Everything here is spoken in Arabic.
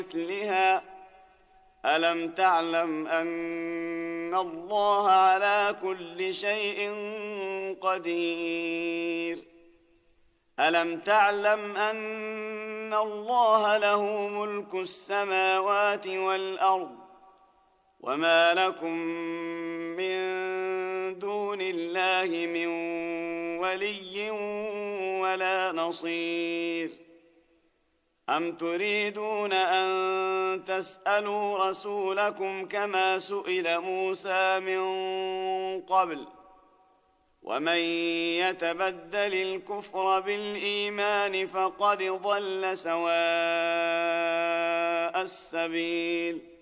مثلها ألم تعلم أن الله على كل شيء قدير ألم تعلم أن الله له ملك السماوات والأرض وما لكم من دون الله من ولي ولا نصير أم تريدون أن تسألوا رسولكم كما سئل موسى من قبل ومن يتبدل الكفر بالإيمان فقد ضل سواء السبيل